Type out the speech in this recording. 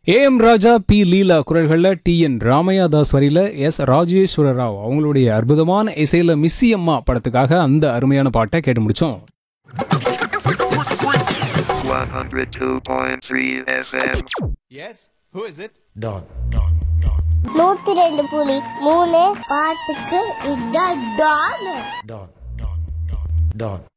AM Raja, B லீலா குரல்களில் TN. Ramaiah Das வரியில S. Rajeswara Rao அவங்களுடைய அற்புதமான இசையில மிஸ்ஸி அம்மா படத்துக்காக அந்த அருமையான பாட்டை கேட்டு முடிச்சோம். 102.3 FM. Yes, who is it? Don. 102.3 பாட்டுக்கு இதான் டான். Don. Don.